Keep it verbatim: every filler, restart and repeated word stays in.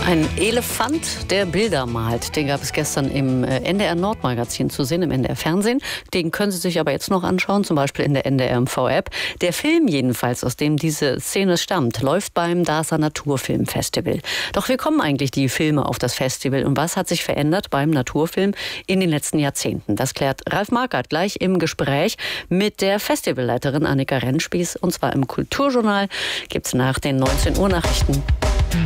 Ein Elefant, der Bilder malt. Den gab es gestern im N D R Nordmagazin zu sehen, im N D R Fernsehen. Den können Sie sich aber jetzt noch anschauen, zum Beispiel in der N D R M V-App. Der Film jedenfalls, aus dem diese Szene stammt, läuft beim DASA Naturfilmfestival. Doch wie kommen eigentlich die Filme auf das Festival und was hat sich verändert beim Naturfilm in den letzten Jahrzehnten? Das klärt Ralf Markert gleich im Gespräch mit der Festivalleiterin Annika Rentspies, und zwar im Kulturjournal. Gibt's nach den neunzehn Uhr Nachrichten.